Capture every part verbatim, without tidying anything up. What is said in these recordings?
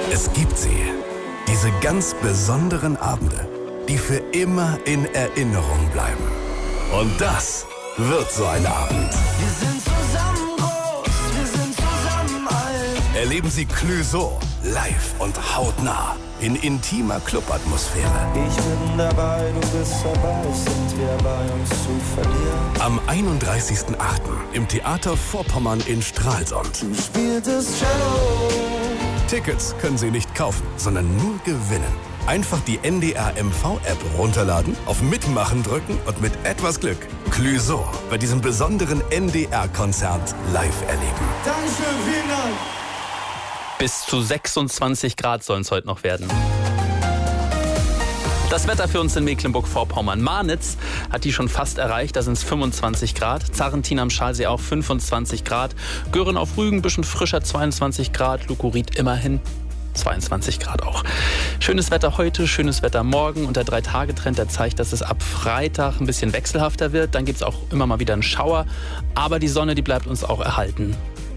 Es gibt sie. Diese ganz besonderen Abende, die für immer in Erinnerung bleiben. Und das wird so ein Abend. Wir sind zusammen groß, wir sind zusammen alt. Erleben Sie Clouseau live und hautnah in intimer Clubatmosphäre. Ich bin dabei, du bist dabei, sind wir bei uns zu verlieren. Am einunddreißigsten achten im Theater Vorpommern in Stralsund. Du spieltest Cello. Tickets können Sie nicht kaufen, sondern nur gewinnen. Einfach die N D R M V-App runterladen, auf Mitmachen drücken und mit etwas Glück Clouseau bei diesem besonderen N D R-Konzert live erleben. Dankeschön, vielen Dank. Bis zu sechsundzwanzig Grad sollen es heute noch werden. Das Wetter für uns in Mecklenburg-Vorpommern. Marnitz hat die schon fast erreicht, da sind es fünfundzwanzig Grad. Zarrentin am Schalsee auch fünfundzwanzig Grad. Göhren auf Rügen ein bisschen frischer, zweiundzwanzig Grad. Lukurit immerhin zweiundzwanzig Grad auch. Schönes Wetter heute, schönes Wetter morgen. Und der Drei-Tage-Trend, der zeigt, dass es ab Freitag ein bisschen wechselhafter wird. Dann gibt es auch immer mal wieder einen Schauer. Aber die Sonne, die bleibt uns auch erhalten.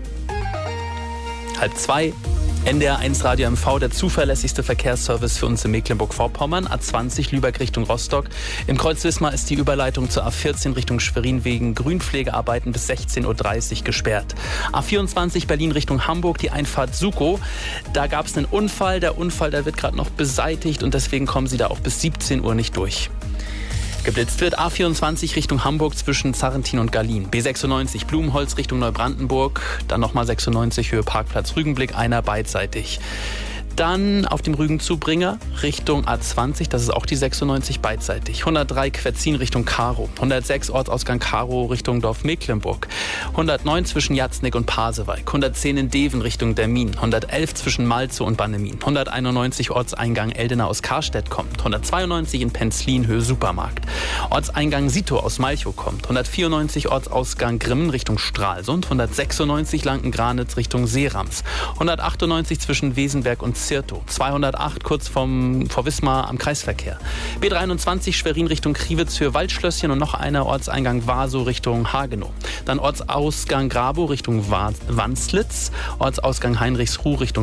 Halb zwei. N D R eins Radio M V, der zuverlässigste Verkehrsservice für uns in Mecklenburg-Vorpommern. A zwanzig Lübeck Richtung Rostock. Im Kreuz Wismar ist die Überleitung zur A vierzehn Richtung Schwerin wegen Grünpflegearbeiten bis sechzehn Uhr dreißig gesperrt. A vierundzwanzig Berlin Richtung Hamburg, die Einfahrt Sukow. Da gab es einen Unfall. Der Unfall, der wird gerade noch beseitigt und deswegen kommen Sie da auch bis siebzehn Uhr nicht durch. Geblitzt wird A vierundzwanzig Richtung Hamburg zwischen Zarrentin und Gallien. B sechsundneunzig Blumenholz Richtung Neubrandenburg. Dann nochmal sechsundneunzig Höhe Parkplatz Rügenblick, einer beidseitig. Dann auf dem Rügenzubringer Richtung A zwanzig, das ist auch die sechsundneunzig beidseitig. hundertdrei Quetzin Richtung Karow. hundertsechs Ortsausgang Karow Richtung Dorf Mecklenburg. hundertneun zwischen Jatznick und Pasewalk. hundertzehn in Deven Richtung Dermin. hundertelf zwischen Malzow und Bannemin. hunderteinundneunzig Ortseingang Eldena aus Karstedt kommt. hundertzweiundneunzig in Penzlin Höhe Supermarkt. Ortseingang Sito aus Malchow kommt. hundertvierundneunzig Ortsausgang Grimmen Richtung Stralsund. hundertsechsundneunzig Lanken-Granitz Richtung Seerams. hundertachtundneunzig zwischen Wesenberg und Zirtow. zweihundertacht kurz vom, vor Wismar am Kreisverkehr. B dreiundzwanzig Schwerin Richtung Kriwitz für Waldschlösschen und noch einer Ortseingang Wasow Richtung Hagenow. Dann Ortsausgang Grabow Richtung Wanslitz. Ortsausgang Heinrichsruh Richtung